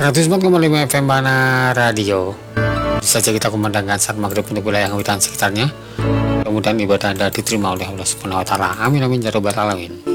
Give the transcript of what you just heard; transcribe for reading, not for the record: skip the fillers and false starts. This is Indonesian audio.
104,5 FM Bana Radio. Bisa saja kita kumandangkan saat maghrib untuk wilayah Ngawi dan sekitarnya. Kemudian ibadah Anda diterima oleh Allah Subhanahu wa taala. Amin amin ya rabbal alamin.